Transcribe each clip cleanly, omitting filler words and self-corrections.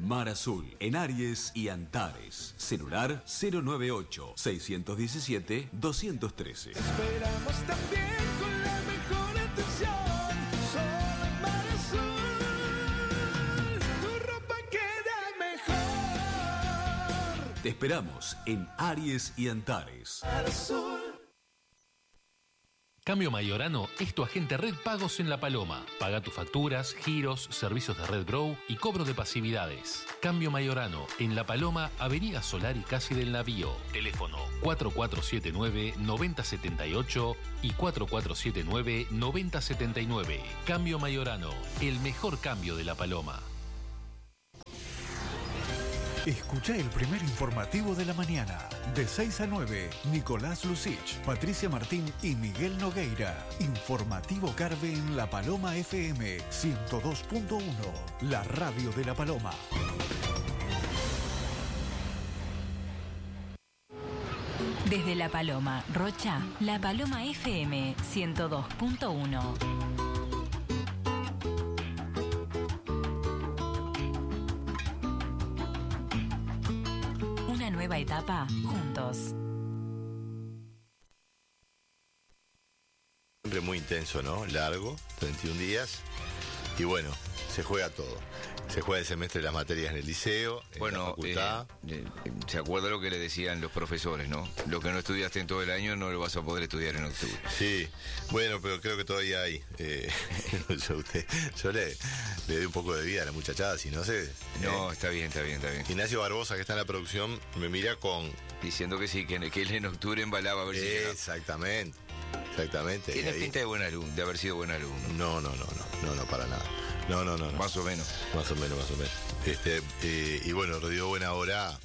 Mar Azul, en Aries y Antares. Celular 098-617-213. Esperamos también con la mejor atención. Solo en Mar Azul, tu ropa queda mejor. Te esperamos en Aries y Antares. Mar Azul. Cambio Mayorano es tu agente Red Pagos en La Paloma. Paga tus facturas, giros, servicios de Red Grow y cobro de pasividades. Cambio Mayorano en La Paloma, Avenida Solari casi del Navío. Teléfono 4479-9078 y 4479-9079. Cambio Mayorano, el mejor cambio de La Paloma. Escucha el primer informativo de la mañana. De 6 a 9, Nicolás Lucich, Patricia Martín y Miguel Nogueira. Informativo Carve en La Paloma FM 102.1, la radio de La Paloma. Desde La Paloma, Rocha, La Paloma FM 102.1. Nueva etapa juntos. Siempre muy intenso, ¿no? Largo, 31 días. Y bueno, se juega todo. Se juega el semestre de las materias en el liceo, en la facultad. Se acuerda lo que le decían los profesores, ¿no? Lo que no estudiaste en todo el año no lo vas a poder estudiar en octubre. Sí, bueno, pero creo que todavía hay. Yo le doy un poco de vida a la muchachada, si no sé. No, está bien. Ignacio Barbosa, que está en la producción, me mira con... Diciendo que sí, que él en octubre embalaba a ver si llegaba. Exactamente. Tiene pinta de buen alumno, de haber sido buen alumno. No, para nada. No. Más o menos. Y bueno, Rodrigo Buenahora,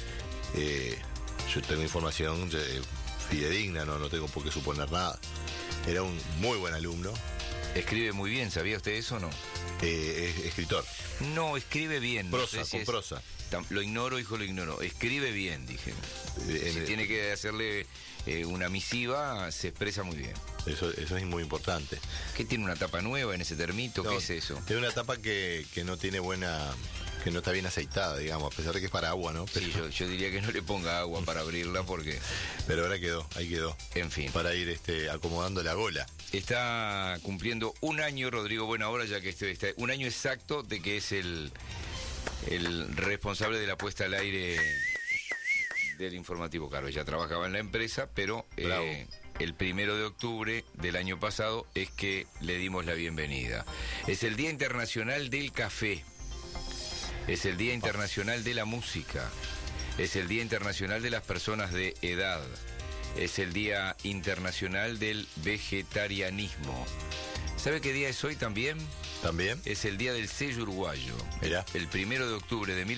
yo tengo información fidedigna, no tengo por qué suponer nada. Era un muy buen alumno. Escribe muy bien, ¿sabía usted eso o no? Es escritor. No, escribe bien. Prosa, no sé si prosa. Lo ignoro. Escribe bien, dije. Si tiene que hacerle una misiva, se expresa muy bien. Eso es muy importante. ¿Qué tiene una tapa nueva en ese termito? No, ¿qué es eso? Es una tapa que no tiene que no está bien aceitada, digamos, a pesar de que es para agua, ¿no? Pero... Sí, yo diría que no le ponga agua para abrirla porque... Pero ahí quedó. En fin. Para ir acomodando la gola. Está cumpliendo un año Rodrigo Buenahora, ya que está un año exacto de que es el responsable de la puesta al aire del informativo Carve. Ya trabajaba en la empresa, pero el 1 de octubre del año pasado es que le dimos la bienvenida. Es el Día Internacional del Café, es el Día Internacional de la Música, es el Día Internacional de las Personas de Edad, es el Día Internacional del Vegetarianismo. ¿Sabe qué día es hoy también? ¿También? Es el Día del Sello Uruguayo. Mirá. El 1 de octubre de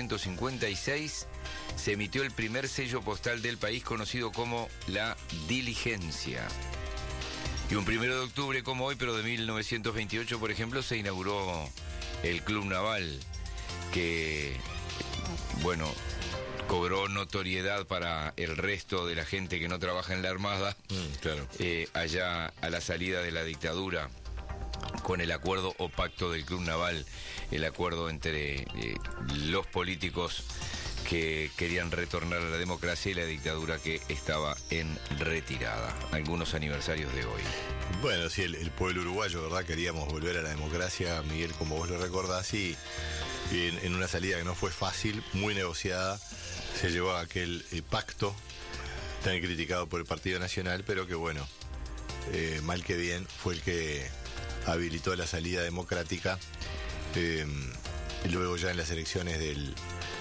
1856 se emitió el primer sello postal del país, conocido como La Diligencia. Y un 1 de octubre como hoy, pero de 1928, por ejemplo, se inauguró el Club Naval, que, bueno, cobró notoriedad para el resto de la gente que no trabaja en la Armada, claro. Allá a la salida de la dictadura, con el acuerdo o pacto del Club Naval, el acuerdo entre los políticos que querían retornar a la democracia y la dictadura que estaba en retirada. Algunos aniversarios de hoy. Bueno, sí, el pueblo uruguayo, ¿verdad? Queríamos volver a la democracia, Miguel, como vos lo recordás, y en una salida que no fue fácil, muy negociada, se llevó a aquel pacto tan criticado por el Partido Nacional, pero que bueno, mal que bien, fue el que habilitó la salida democrática, y luego ya en las elecciones del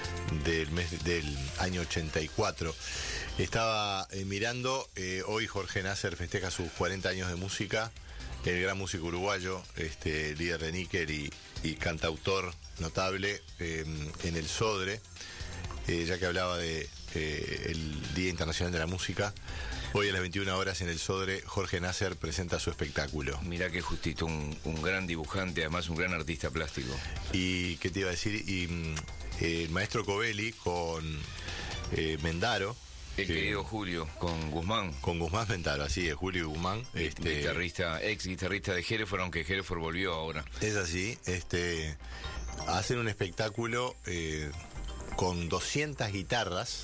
año 84. Estaba mirando, hoy Jorge Nasser festeja sus 40 años de música, el gran músico uruguayo, líder de níquel y cantautor notable en el Sodre, ya que hablaba de el Día Internacional de la Música. Hoy a las 21 horas en el Sodre, Jorge Nasser presenta su espectáculo. Mirá que justito, un gran dibujante, además un gran artista plástico. ¿Y qué te iba a decir? Y el maestro Covelli con Mendaro. El querido Julio, con Guzmán. Con Guzmán Mendaro, así es, Julio y Guzmán. Ex guitarrista de Hereford, aunque Hereford volvió ahora. Es así, hacen un espectáculo con 200 guitarras.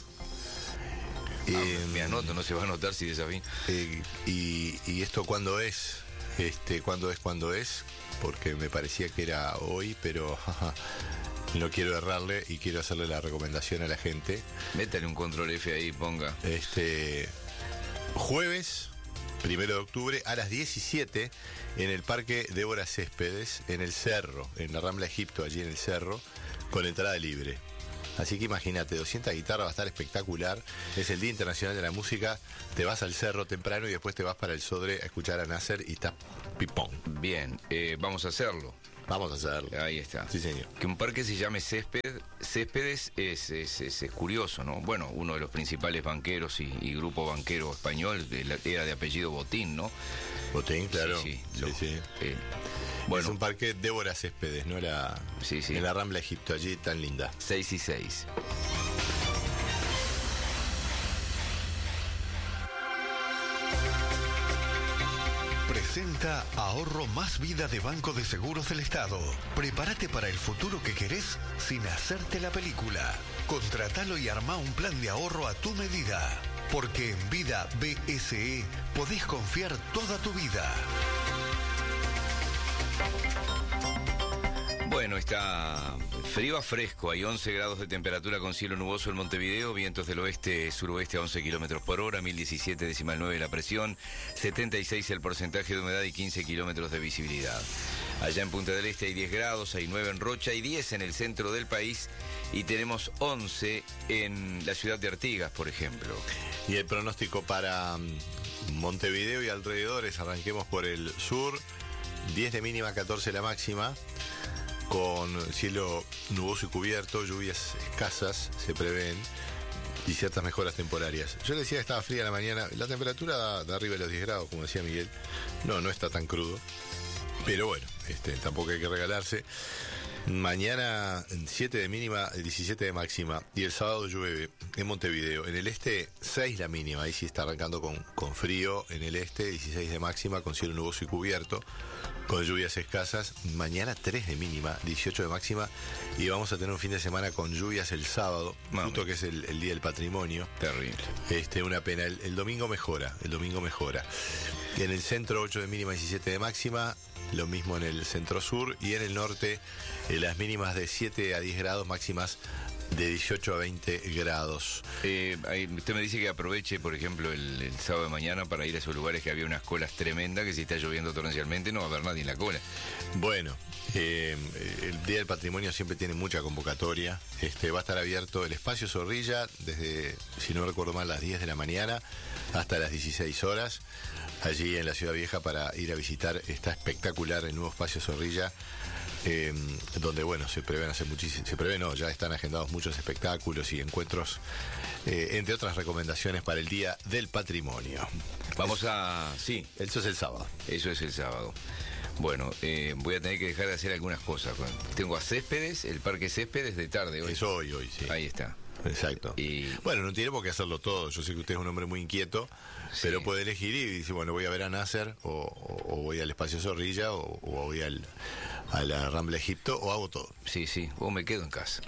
Me anoto, no se va a notar si desafío. Y esto ¿cuándo es? ¿Cuándo es? Porque me parecía que era hoy, pero no quiero errarle y quiero hacerle la recomendación a la gente. Métale un control F ahí, ponga. Jueves 1 de octubre a las 17 en el Parque Débora Céspedes, en el Cerro, en la Rambla Egipto, allí en el Cerro, con entrada libre. Así que imagínate, 200 guitarras, va a estar espectacular. Es el Día Internacional de la Música. Te vas al Cerro temprano y después te vas para el Sodre a escuchar a Nasser y está pipón. Bien, vamos a hacerlo. Vamos a hacerlo. Ahí está. Sí, señor. Que un parque se llame Céspedes es curioso, ¿no? Bueno, uno de los principales banqueros y grupo banquero español era de apellido Botín, ¿no? Botín, claro. Sí. Bueno, es un parque Débora Céspedes, ¿no? En la Rambla Egipto, allí tan linda. 6 y 6. Presenta Ahorro Más Vida de Banco de Seguros del Estado. Prepárate para el futuro que querés sin hacerte la película. Contratalo y armá un plan de ahorro a tu medida. Porque en Vida BSE podés confiar toda tu vida. Bueno, está frío a fresco, hay 11 grados de temperatura con cielo nuboso en Montevideo, vientos del oeste-suroeste a 11 kilómetros por hora, 1017,9 la presión, 76 el porcentaje de humedad y 15 kilómetros de visibilidad. Allá en Punta del Este hay 10 grados, hay 9 en Rocha, hay 10 en el centro del país y tenemos 11 en la ciudad de Artigas, por ejemplo. Y el pronóstico para Montevideo y alrededores, arranquemos por el sur, 10 de mínima, 14 la máxima. Con cielo nuboso y cubierto, lluvias escasas se prevén y ciertas mejoras temporarias. Yo le decía que estaba fría la mañana, la temperatura da arriba de los 10 grados, como decía Miguel. No está tan crudo, pero bueno, tampoco hay que regalarse. Mañana 7 de mínima, 17 de máxima y el sábado llueve en Montevideo. En el este 6 la mínima, ahí sí está arrancando con frío en el este, 16 de máxima con cielo nuboso y cubierto, con lluvias escasas. Mañana 3 de mínima, 18 de máxima y vamos a tener un fin de semana con lluvias el sábado, justo que es el Día del Patrimonio. Terrible. Una pena. El domingo mejora, En el centro 8 de mínima, 17 de máxima. Lo mismo en el centro sur y en el norte las mínimas de 7 a 10 grados, máximas de 18 a 20 grados. Usted me dice que aproveche, por ejemplo, el sábado de mañana para ir a esos lugares que había unas colas tremendas, que si está lloviendo torrencialmente no va a haber nadie en la cola. Bueno, el Día del Patrimonio siempre tiene mucha convocatoria. Va a estar abierto el espacio Zorrilla desde, si no recuerdo mal, las 10 de la mañana hasta las 16 horas. Allí en la Ciudad Vieja para ir a visitar. Está espectacular el nuevo espacio Zorrilla, donde bueno, ya están agendados muchos espectáculos y encuentros, entre otras recomendaciones para el Día del Patrimonio. Eso es el sábado. Bueno, voy a tener que dejar de hacer algunas cosas. Tengo a Céspedes, el Parque Céspedes de tarde hoy. Eso hoy, sí. Ahí está. Exacto. Bueno, no tiene por qué hacerlo todo. Yo sé que usted es un hombre muy inquieto, pero puede elegir y dice, bueno, voy a ver a Nasser, o voy al espacio Zorrilla, o voy a la Rambla Egipto, o hago todo. Sí, o me quedo en casa.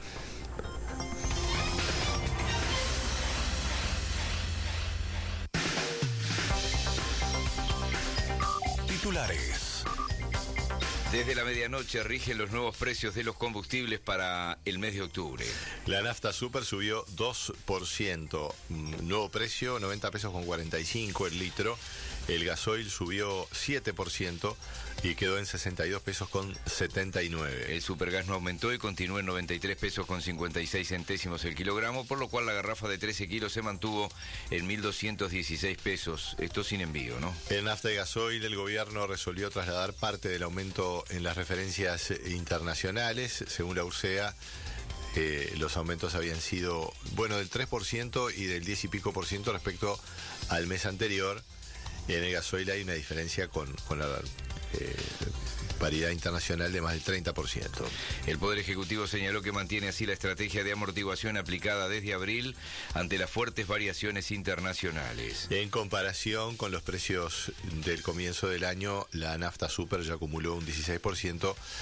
Titulares. Desde la medianoche rigen los nuevos precios de los combustibles para el mes de octubre. La nafta super subió 2%. Nuevo precio, 90 pesos con 45 el litro. El gasoil subió 7% y quedó en 62 pesos con 79. El supergas no aumentó y continúa en 93 pesos con 56 centésimos el kilogramo, por lo cual la garrafa de 13 kilos se mantuvo en 1.216 pesos. Esto sin envío, ¿no? En nafta y gasoil el gobierno resolvió trasladar parte del aumento en las referencias internacionales. Según la URSEA, los aumentos habían sido, del 3% y del 10 y pico por ciento respecto al mes anterior. En el gasoil hay una diferencia con la paridad internacional de más del 30%. El Poder Ejecutivo señaló que mantiene así la estrategia de amortiguación aplicada desde abril ante las fuertes variaciones internacionales. En comparación con los precios del comienzo del año, la nafta super ya acumuló un 16%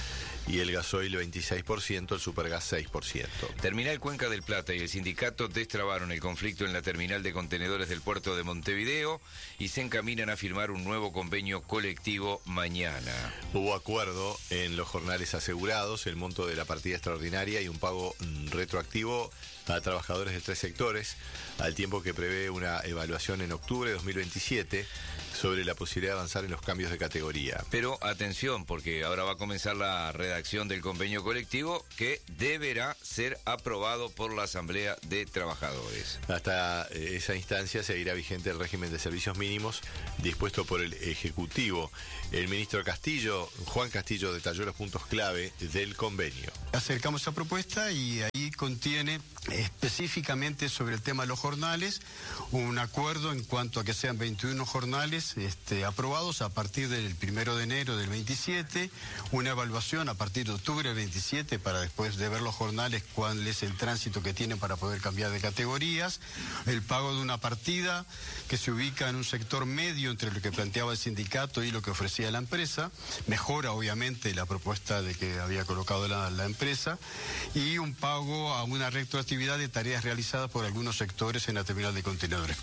y el gasoil 26%, el supergas 6%. Terminal Cuenca del Plata y el sindicato destrabaron el conflicto en la terminal de contenedores del puerto de Montevideo y se encaminan a firmar un nuevo convenio colectivo mañana. Hubo acuerdo en los jornales asegurados, el monto de la partida extraordinaria y un pago retroactivo a trabajadores de 3 sectores, al tiempo que prevé una evaluación en octubre de 2027 sobre la posibilidad de avanzar en los cambios de categoría. Pero atención, porque ahora va a comenzar la redacción del convenio colectivo que deberá ser aprobado por la Asamblea de Trabajadores. Hasta esa instancia seguirá vigente el régimen de servicios mínimos dispuesto por el Ejecutivo. El ministro Castillo, Juan Castillo, detalló los puntos clave del convenio. Acercamos esa propuesta y ahí contiene específicamente sobre el tema de los jornales un acuerdo en cuanto a que sean 21 jornales aprobados a partir del 1 de enero del 27, una evaluación a partir de octubre del 27 para después de ver los jornales cuál es el tránsito que tienen para poder cambiar de categorías, el pago de una partida que se ubica en un sector medio entre lo que planteaba el sindicato y lo que ofrecía la empresa, mejora obviamente la propuesta de que había colocado la empresa, y un pago a una retroactividad de tareas realizadas por algunos sectores en la terminal de contenedores.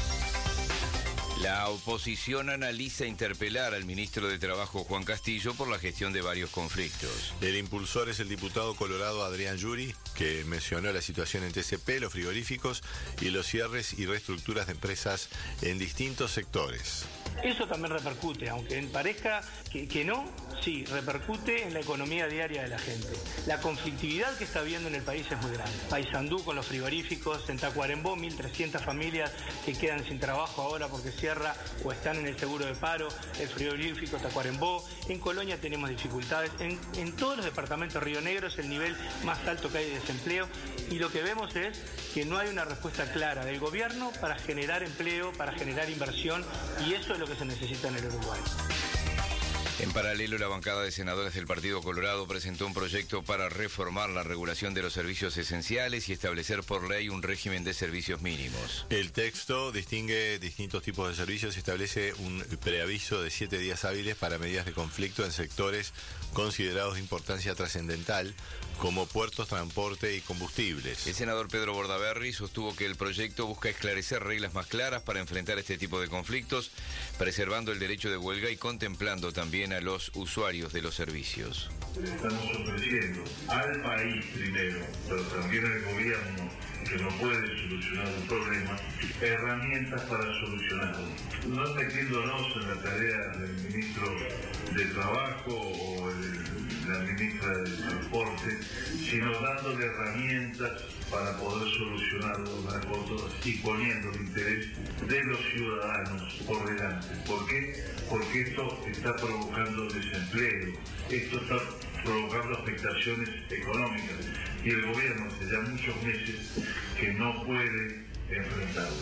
La oposición analiza interpelar al ministro de Trabajo, Juan Castillo, por la gestión de varios conflictos. El impulsor es el diputado colorado Adrián Yuri, que mencionó la situación en TCP, los frigoríficos y los cierres y reestructuras de empresas en distintos sectores. Eso también repercute, aunque parezca que no, sí, repercute en la economía diaria de la gente. La conflictividad que está habiendo en el país es muy grande. Paysandú con los frigoríficos, en Tacuarembó 1.300 familias que quedan sin trabajo ahora porque cierra o están en el seguro de paro, el frigorífico Tacuarembó. En Colonia tenemos dificultades. En todos los departamentos de Río Negro es el nivel más alto que hay de desempleo, y lo que vemos es que no hay una respuesta clara del gobierno para generar empleo, para generar inversión, y eso es lo que se necesita en el Uruguay. En paralelo, la bancada de senadores del Partido Colorado presentó un proyecto para reformar la regulación de los servicios esenciales y establecer por ley un régimen de servicios mínimos. El texto distingue distintos tipos de servicios y establece un preaviso de 7 días hábiles para medidas de conflicto en sectores considerados de importancia trascendental, como puertos, transporte y combustibles. El senador Pedro Bordaberry sostuvo que el proyecto busca esclarecer reglas más claras para enfrentar este tipo de conflictos, preservando el derecho de huelga y contemplando también a los usuarios de los servicios. Estamos ofreciendo al país primero, pero también al gobierno, que no puede solucionar un problema, herramientas para solucionarlo. No metiéndonos en la tarea del ministro de Trabajo o la ministra de Transporte, sino dándole herramientas para poder solucionarlo una por todas y poniendo el interés de los ciudadanos por delante. ¿Por qué? Porque esto está provocando desempleo, esto está provocando afectaciones económicas, y el gobierno hace ya muchos meses que no puede enfrentarlo.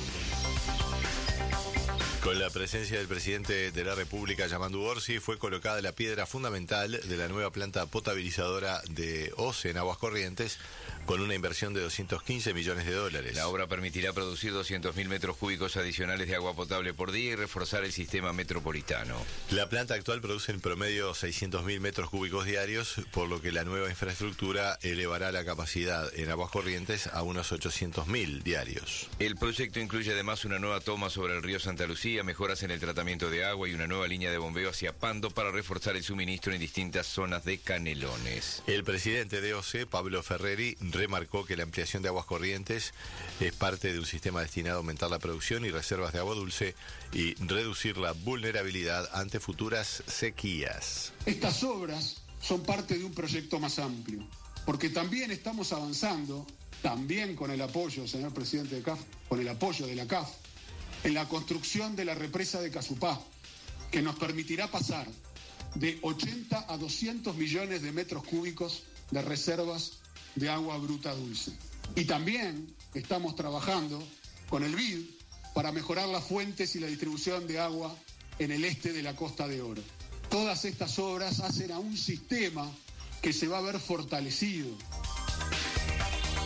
Con la presencia del presidente de la República, Yamandu Orsi, fue colocada la piedra fundamental de la nueva planta potabilizadora de OCE en Aguas Corrientes, con una inversión de $215 millones. La obra permitirá producir 200.000 metros cúbicos adicionales de agua potable por día y reforzar el sistema metropolitano. La planta actual produce en promedio 600.000 metros cúbicos diarios, por lo que la nueva infraestructura elevará la capacidad en Aguas Corrientes a unos 800.000 diarios. El proyecto incluye además una nueva toma sobre el río Santa Lucía, mejoras en el tratamiento de agua y una nueva línea de bombeo hacia Pando para reforzar el suministro en distintas zonas de Canelones. El presidente de OCE, Pablo Ferreri, remarcó que la ampliación de Aguas Corrientes es parte de un sistema destinado a aumentar la producción y reservas de agua dulce y reducir la vulnerabilidad ante futuras sequías. Estas obras son parte de un proyecto más amplio, porque también estamos avanzando, también con el apoyo, señor presidente de CAF, con el apoyo de la CAF, en la construcción de la represa de Casupá, que nos permitirá pasar de 80 a 200 millones de metros cúbicos de reservas de agua bruta dulce. Y también estamos trabajando con el BID para mejorar las fuentes y la distribución de agua en el este de la Costa de Oro. Todas estas obras hacen a un sistema que se va a ver fortalecido.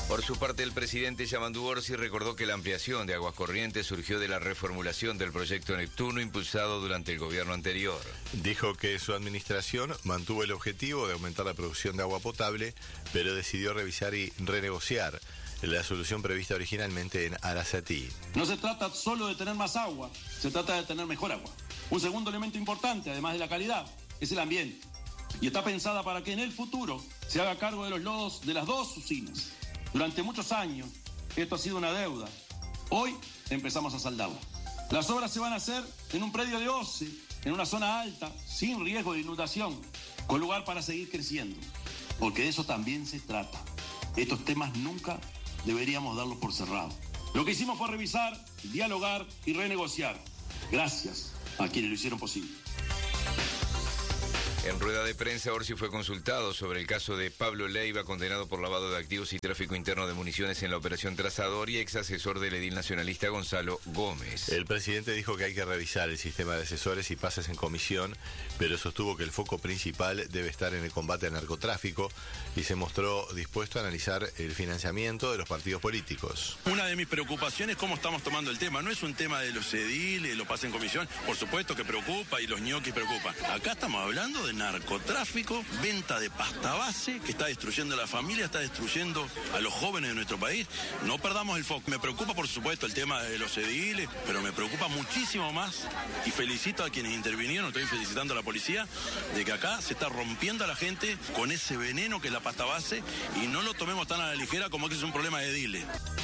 Por su parte, el presidente Yamandu Orsi recordó que la ampliación de Aguas Corrientes surgió de la reformulación del proyecto Neptuno impulsado durante el gobierno anterior. Dijo que su administración mantuvo el objetivo de aumentar la producción de agua potable, pero decidió revisar y renegociar la solución prevista originalmente en Arasatí. No se trata solo de tener más agua, se trata de tener mejor agua. Un segundo elemento importante, además de la calidad, es el ambiente. Y está pensada para que en el futuro se haga cargo de los lodos de las dos usinas. Durante muchos años, esto ha sido una deuda. Hoy empezamos a saldarla. Las obras se van a hacer en un predio de OCE, en una zona alta, sin riesgo de inundación, con lugar para seguir creciendo. Porque de eso también se trata. Estos temas nunca deberíamos darlos por cerrado. Lo que hicimos fue revisar, dialogar y renegociar. Gracias a quienes lo hicieron posible. En rueda de prensa, Orsi fue consultado sobre el caso de Pablo Leiva, condenado por lavado de activos y tráfico interno de municiones en la operación Trazador, y ex asesor del edil nacionalista Gonzalo Gómez. El presidente dijo que hay que revisar el sistema de asesores y pases en comisión, pero sostuvo que el foco principal debe estar en el combate al narcotráfico y se mostró dispuesto a analizar el financiamiento de los partidos políticos. Una de mis preocupaciones es cómo estamos tomando el tema. No es un tema de los ediles, los pases en comisión, por supuesto que preocupa y los ñoquis preocupan. Acá estamos hablando de narcotráfico, venta de pasta base, que está destruyendo a la familia, está destruyendo a los jóvenes de nuestro país. No perdamos el foco. Me preocupa, por supuesto, el tema de los ediles, pero me preocupa muchísimo más, y felicito a quienes intervinieron, estoy felicitando a la policía, de que acá se está rompiendo a la gente con ese veneno que es la pasta base, y no lo tomemos tan a la ligera como que es un problema de ediles.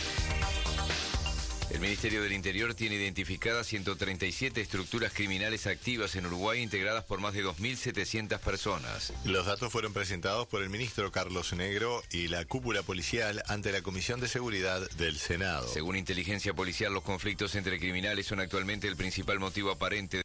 El Ministerio del Interior tiene identificadas 137 estructuras criminales activas en Uruguay, integradas por más de 2.700 personas. Los datos fueron presentados por el ministro Carlos Negro y la cúpula policial ante la Comisión de Seguridad del Senado. Según inteligencia policial, los conflictos entre criminales son actualmente el principal motivo aparente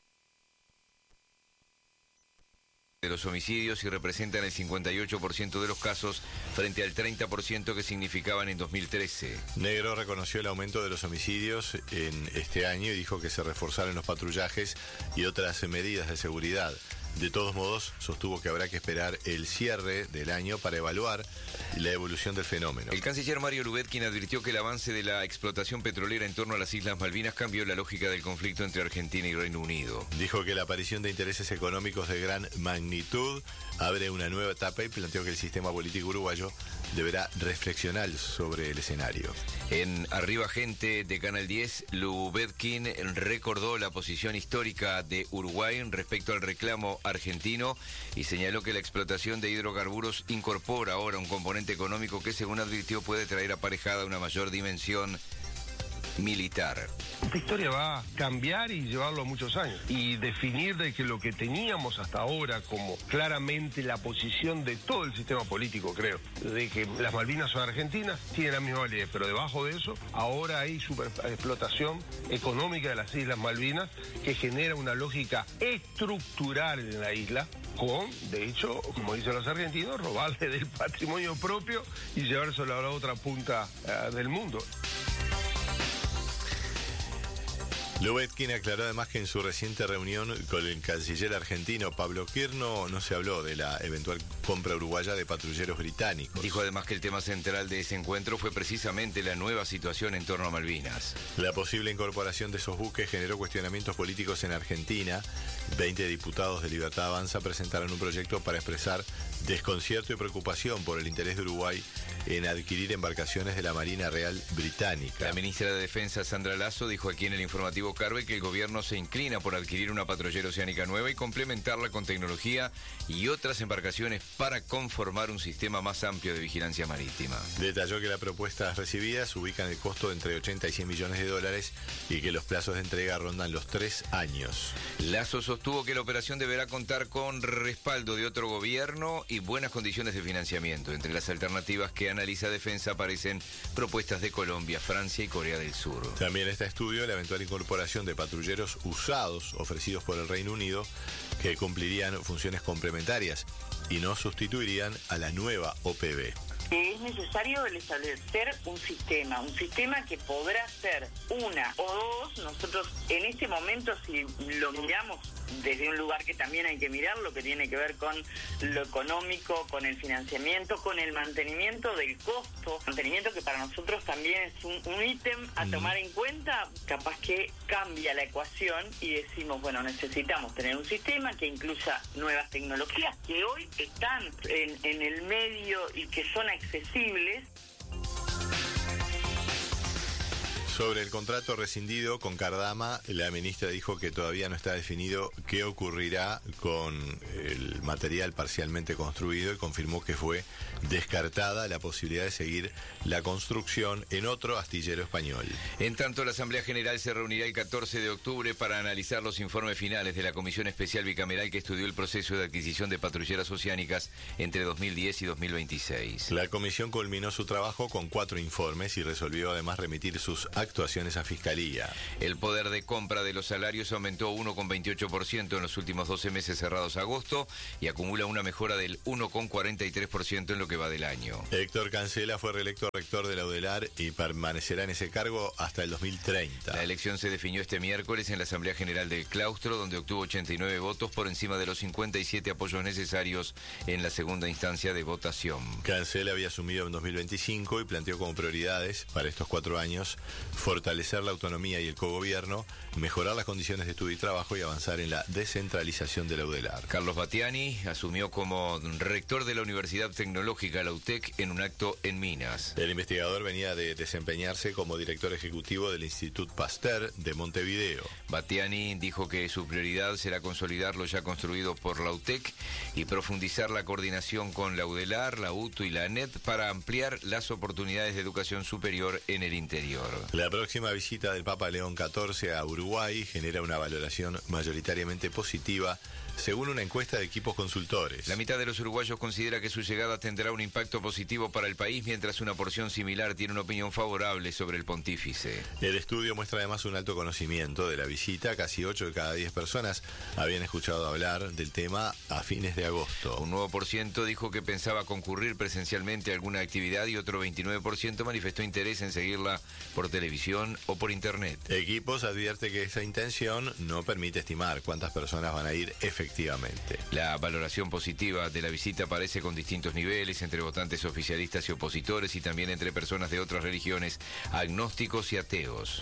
de los homicidios y representan el 58% de los casos frente al 30% que significaban en 2013. Negro reconoció el aumento de los homicidios en este año y dijo que se reforzaron los patrullajes y otras medidas de seguridad. De todos modos, sostuvo que habrá que esperar el cierre del año para evaluar la evolución del fenómeno. El canciller Mario Lubetkin advirtió que el avance de la explotación petrolera en torno a las Islas Malvinas cambió la lógica del conflicto entre Argentina y Reino Unido. Dijo que la aparición de intereses económicos de gran magnitud abre una nueva etapa y planteó que el sistema político uruguayo deberá reflexionar sobre el escenario. En Arriba Gente de Canal 10, Lubetkin recordó la posición histórica de Uruguay respecto al reclamo argentino y señaló que la explotación de hidrocarburos incorpora ahora un componente económico que, según advirtió, puede traer aparejada una mayor dimensión militar. Esta historia va a cambiar y llevarlo a muchos años y definir de que lo que teníamos hasta ahora como claramente la posición de todo el sistema político, creo, de que las Malvinas son argentinas, tiene la misma validez, pero debajo de eso ahora hay superexplotación económica de las Islas Malvinas que genera una lógica estructural en la isla con, de hecho, como dicen los argentinos, robarle del patrimonio propio y llevárselo a la otra punta del mundo. Lubetkin aclaró además que en su reciente reunión con el canciller argentino Pablo Kirno no se habló de la eventual compra uruguaya de patrulleros británicos. Dijo además que el tema central de ese encuentro fue precisamente la nueva situación en torno a Malvinas. La posible incorporación de esos buques generó cuestionamientos políticos en Argentina. 20 diputados de Libertad Avanza presentaron un proyecto para expresar desconcierto y preocupación por el interés de Uruguay en adquirir embarcaciones de la Marina Real Británica. La ministra de Defensa, Sandra Lasso, dijo aquí en el informativo Carve que el gobierno se inclina por adquirir una patrullera oceánica nueva y complementarla con tecnología y otras embarcaciones para conformar un sistema más amplio de vigilancia marítima. Detalló que las propuestas recibidas ubican el costo entre 80 y 100 millones de dólares y que los plazos de entrega rondan los 3 años. Lasso sostuvo que la operación deberá contar con respaldo de otro gobierno y buenas condiciones de financiamiento. Entre las alternativas que analiza Defensa aparecen propuestas de Colombia, Francia y Corea del Sur. También está estudio la eventual incorporación de patrulleros usados ofrecidos por el Reino Unido que cumplirían funciones complementarias y no sustituirían a la nueva OPV. que es necesario el establecer un sistema que podrá ser una o dos. Nosotros en este momento, si lo miramos desde un lugar que también hay que mirar, lo que tiene que ver con lo económico, con el financiamiento, con el mantenimiento del costo, mantenimiento que para nosotros también es un ítem a tomar en cuenta, capaz que cambia la ecuación y decimos, bueno, necesitamos tener un sistema que incluya nuevas tecnologías que hoy están en el medio y que son accesibles. Sobre el contrato rescindido con Cardama, la ministra dijo que todavía no está definido qué ocurrirá con el material parcialmente construido y confirmó que fue descartada la posibilidad de seguir la construcción en otro astillero español. En tanto, la Asamblea General se reunirá el 14 de octubre para analizar los informes finales de la Comisión Especial Bicameral que estudió el proceso de adquisición de patrulleras oceánicas entre 2010 y 2026. La comisión culminó su trabajo con 4 informes y resolvió además remitir sus actuaciones a Fiscalía. El poder de compra de los salarios aumentó 1,28% en los últimos 12 meses cerrados a agosto y acumula una mejora del 1,43% en lo que va del año. Héctor Cancela fue reelecto rector de la UDELAR y permanecerá en ese cargo hasta el 2030. La elección se definió este miércoles en la Asamblea General del Claustro, donde obtuvo 89 votos por encima de los 57 apoyos necesarios en la segunda instancia de votación. Cancela había asumido en 2025 y planteó como prioridades para estos 4 años fortalecer la autonomía y el cogobierno, mejorar las condiciones de estudio y trabajo y avanzar en la descentralización de la UDELAR. Carlos Battiani asumió como rector de la Universidad Tecnológica, la UTEC, en un acto en Minas. El investigador venía de desempeñarse como director ejecutivo del Institut Pasteur de Montevideo. Battiani dijo que su prioridad será consolidar lo ya construido por la UTEC y profundizar la coordinación con la UDELAR, la UTU y la ANET para ampliar las oportunidades de educación superior en el interior. La próxima visita del Papa León XIV a Uruguay genera una valoración mayoritariamente positiva, según una encuesta de equipos consultores. La mitad de los uruguayos considera que su llegada tendrá un impacto positivo para el país, mientras una porción similar tiene una opinión favorable sobre el pontífice. El estudio muestra además un alto conocimiento de la visita. Casi 8 de cada 10 personas habían escuchado hablar del tema a fines de agosto. Un 9% dijo que pensaba concurrir presencialmente a alguna actividad y otro 29% manifestó interés en seguirla por televisión o por internet. Equipos advierte que esa intención no permite estimar cuántas personas van a ir efectivamente. La valoración positiva de la visita aparece con distintos niveles entre votantes oficialistas y opositores y también entre personas de otras religiones, agnósticos y ateos.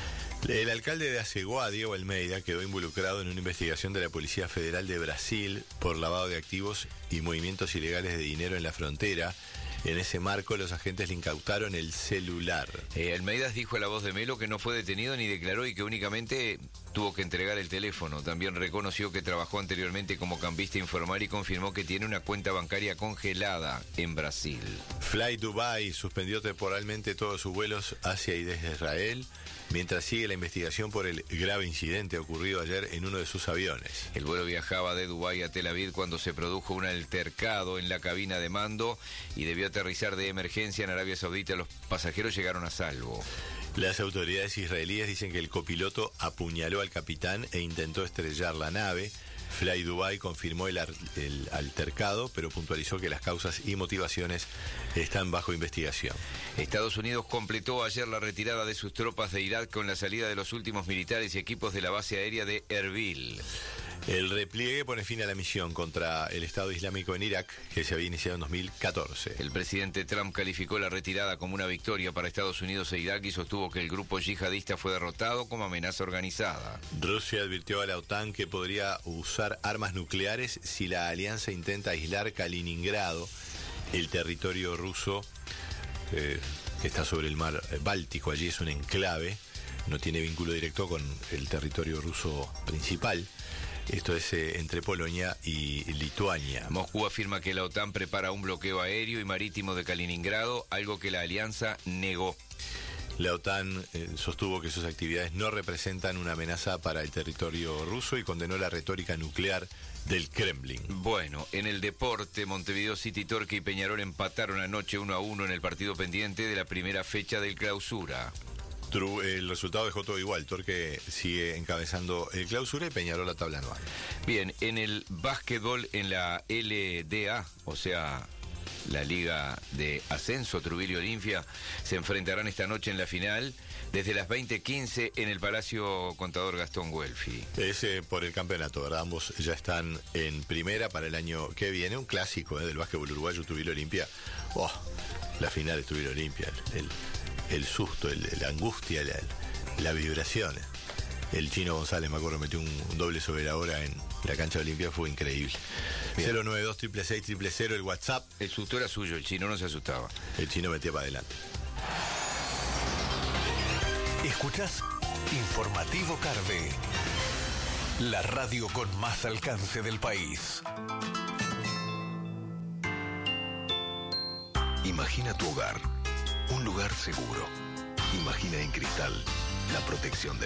El alcalde de Aceguá, Diego Almeida, quedó involucrado en una investigación de la Policía Federal de Brasil por lavado de activos y movimientos ilegales de dinero en la frontera. En ese marco, los agentes le incautaron el celular. Almeida dijo a La Voz de Melo que no fue detenido ni declaró y que únicamente tuvo que entregar el teléfono. También reconoció que trabajó anteriormente como cambista informal y confirmó que tiene una cuenta bancaria congelada en Brasil. Fly Dubai suspendió temporalmente todos sus vuelos hacia y desde Israel, mientras sigue la investigación por el grave incidente ocurrido ayer en uno de sus aviones. El vuelo viajaba de Dubái a Tel Aviv cuando se produjo un altercado en la cabina de mando y debió aterrizar de emergencia en Arabia Saudita. Los pasajeros llegaron a salvo. Las autoridades israelíes dicen que el copiloto apuñaló al capitán e intentó estrellar la nave. Fly Dubai confirmó el altercado, pero puntualizó que las causas y motivaciones están bajo investigación. Estados Unidos completó ayer la retirada de sus tropas de Irak con la salida de los últimos militares y equipos de la base aérea de Erbil. El repliegue pone fin a la misión contra el Estado Islámico en Irak, que se había iniciado en 2014. El presidente Trump calificó la retirada como una victoria para Estados Unidos e Irak y sostuvo que el grupo yihadista fue derrotado como amenaza organizada. Rusia advirtió a la OTAN que podría usar armas nucleares si la alianza intenta aislar Kaliningrado, el territorio ruso que está sobre el mar Báltico. Allí es un enclave, no tiene vínculo directo con el territorio ruso principal. Esto es entre Polonia y Lituania. Moscú afirma que la OTAN prepara un bloqueo aéreo y marítimo de Kaliningrado, algo que la alianza negó. La OTAN sostuvo que sus actividades no representan una amenaza para el territorio ruso y condenó la retórica nuclear del Kremlin. Bueno, en el deporte, Montevideo City, Torque y Peñarol empataron anoche 1-1 en el partido pendiente de la primera fecha del Clausura. El resultado dejó todo igual. Torque sigue encabezando el Clausura y Peñarol la tabla anual. Bien, en el básquetbol en la LDA, o sea, la Liga de Ascenso, Trujillo y Olimpia, se enfrentarán esta noche en la final desde las 20:15 en el Palacio Contador Gastón Guelfi. Es por el campeonato, ¿verdad? Ambos ya están en primera para el año que viene. Un clásico del básquetbol uruguayo, Trujillo Olimpia. Oh, la final de Trujillo Olimpia, el susto, la angustia, la vibración. El Chino González, me acuerdo, metió un doble sobre la hora en la cancha de Olimpia, fue increíble. 092-666-000, el WhatsApp. El susto era suyo, el Chino no se asustaba. El Chino metía para adelante. Escuchás Informativo Carve, la radio con más alcance del país. Imagina tu hogar, un lugar seguro. Imagina en Cristal la protección del